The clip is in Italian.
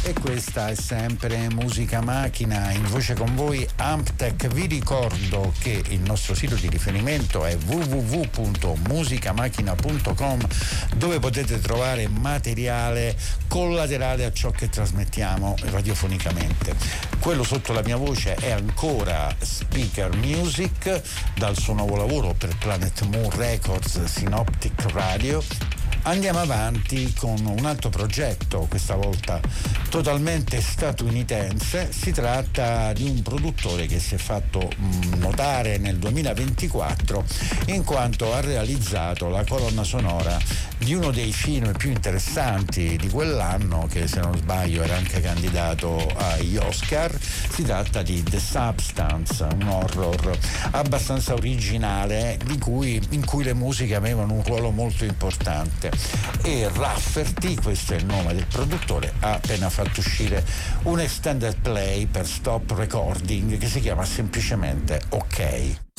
E questa è sempre Musica Macchina, in voce con voi Amptech. Vi ricordo che il nostro sito di riferimento è www.musicamachina.com, dove potete trovare materiale collaterale a ciò che trasmettiamo radiofonicamente. Quello sotto la mia voce è ancora Speaker Music, dal suo nuovo lavoro per Planet Moon Records, Synoptic Radio. Andiamo avanti con un altro progetto, questa volta totalmente statunitense. Si tratta di un produttore che si è fatto notare nel 2024 in quanto ha realizzato la colonna sonora di uno dei film più interessanti di quell'anno, che se non sbaglio era anche candidato agli Oscar. Si tratta di The Substance, un horror abbastanza originale in cui le musiche avevano un ruolo molto importante. E Rafferty, questo è il nome del produttore, ha appena fatto uscire un extended play per Stop Recording che si chiama semplicemente OK.